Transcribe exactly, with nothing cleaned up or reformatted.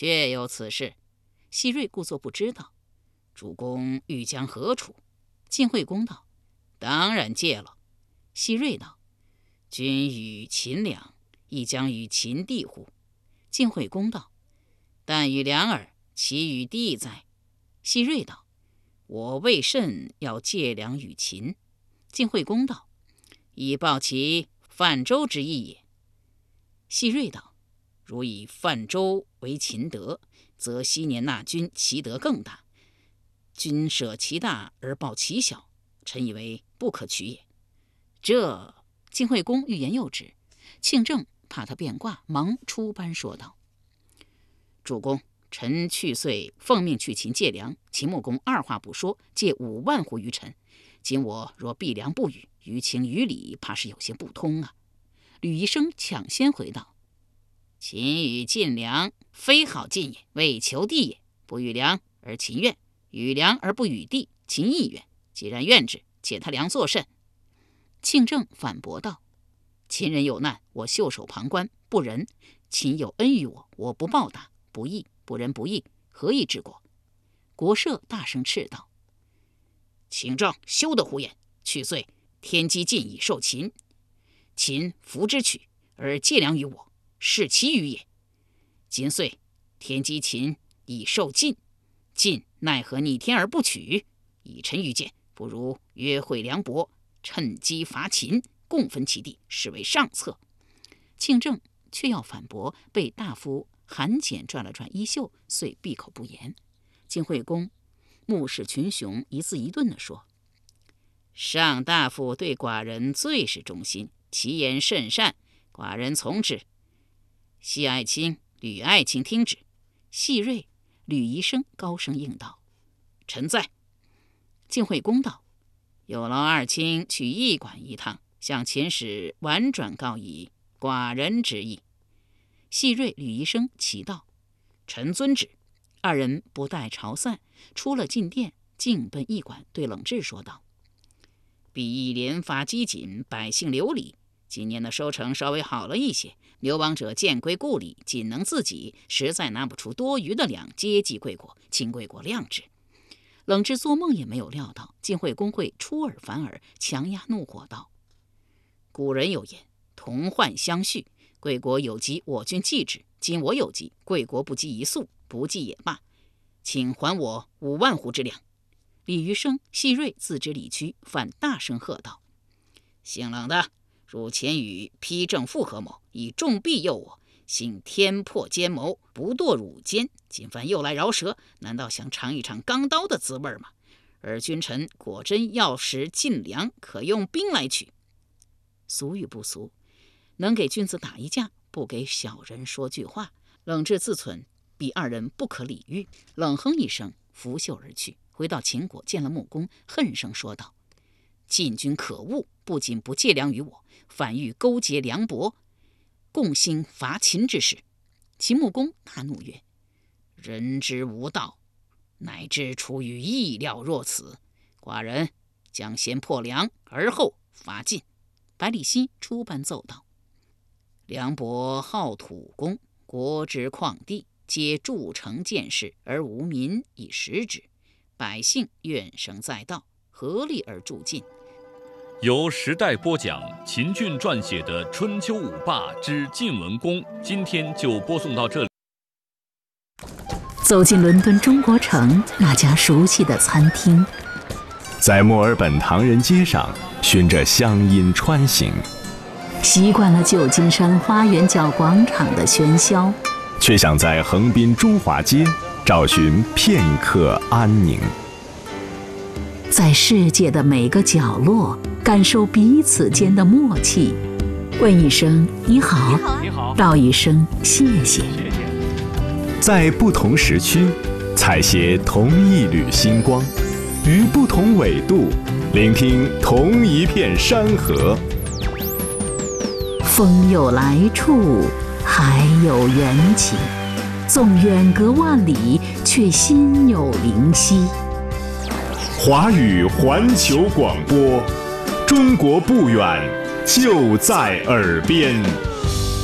确有此事。西瑞故作不知道。主公欲将何处？晋惠公道：当然戒了。西瑞道：君与秦两，亦将与秦地乎？晋惠公道：但与两耳，其与地哉？西瑞道：我为甚要借粮与秦？晋惠公道：以报其泛舟之意也。西瑞道：如以泛舟为秦德，则昔年纳君其德更大。君舍其大而报其小，臣以为不可取也。这晋惠公欲言又止，庆政怕他变卦，忙出班说道：主公，臣去岁奉命去秦借粮，秦穆公二话不说，借五万斛于臣。今我若避粮不与，于情于理，怕是有些不通啊。吕夷生抢先回道：秦与晋粮，非好晋也，为求地也。不与粮而秦怨，与粮而不与地，秦亦怨。既然怨之，借他粮作甚？庆政反驳道：秦人有难，我袖手旁观，不仁；秦有恩于我，我不报答，不义。不仁不义，何以治国？国社大声斥道：庆政休得胡言！去岁天机晋已受秦，秦服之取，而借粮于我，是其余也。今岁天机秦已受晋，晋奈何逆天而不取？以臣愚见，不如约会梁伯，趁机伐秦，共分其地，是为上策。庆政却要反驳，被大夫韩简转了转衣袖，遂闭口不言。晋惠公目视群雄，一字一顿地说：上大夫对寡人最是忠心，其言甚善，寡人从之。西爱卿、吕爱卿听旨。细锐、吕夷生高声应道：臣在。晋惠公道：有劳二卿去驿馆一趟，向秦使婉转告以寡人之意。细锐、吕夷生齐道：臣遵旨。二人不待朝散，出了进殿，径奔驿馆，对冷炙说道：敝邑连发饥馑，百姓流离。今年的收成稍微好了一些，流亡者渐归故里，仅能自己，实在拿不出多余的粮接济贵国，请贵国谅之。冷炙做梦也没有料到晋惠公会出尔反尔，强压怒火道：古人有言，同患相续，贵国有疾，我军济之。今我有疾，贵国不济一粟，不济也罢，请还我五万斛之粮。李余生、细锐自知理屈，反大声喝道：姓冷的，汝前与丕正复合谋，以重币诱我，幸天破奸谋，不堕汝奸。今番又来饶舌，难道想尝一尝钢刀的滋味吗？而君臣果真要使晋粮，可用兵来取。俗与不俗，能给君子打一架，不给小人说句话。冷炙自忖，彼二人不可理喻，冷哼一声，拂袖而去。回到秦国，见了穆公，恨声说道：晋君可恶，不仅不借粮于我，反欲勾结梁伯，共兴伐秦之事。秦穆公大怒曰：人之无道，乃至出于意料若此。寡人将先破梁，而后伐晋。百里奚出班奏道：梁伯好土工，国之旷地，皆筑城建事，而无民以食之。百姓怨声载道，合力而助晋。 由时代播讲秦俊撰写的《春秋五霸之晋文公》，今天就播送到这里。 走进伦敦中国城那家熟悉的餐厅， 在墨尔本唐人街上循着乡音穿行， 习惯了旧金山花园角广场的喧嚣， 却想在横滨中华街找寻片刻安宁。 在世界的每个角落感受彼此间的默契，问一声你好， 你好， 道一声谢谢。 在不同时区采撷同一缕星光，于不同纬度聆听同一片山河。 风有来处，海有缘起，纵远隔万里，却心有灵犀。 华语环球广播，中国不远，就在耳边。